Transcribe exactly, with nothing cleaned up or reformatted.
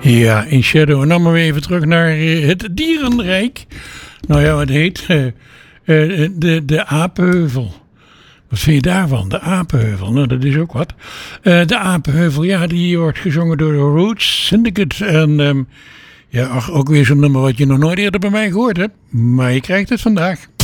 Ja, in Shadow. En dan maar weer even terug naar uh, het dierenrijk. Nou ja, wat heet uh, uh, de, de Apenheuvel. Wat vind je daarvan? De Apenheuvel. Nou, dat is ook wat. Uh, de Apenheuvel, ja, die wordt gezongen door de Roots Syndicate. En um, ja, ach, ook weer zo'n nummer wat je nog nooit eerder bij mij gehoord hebt. Maar je krijgt het vandaag.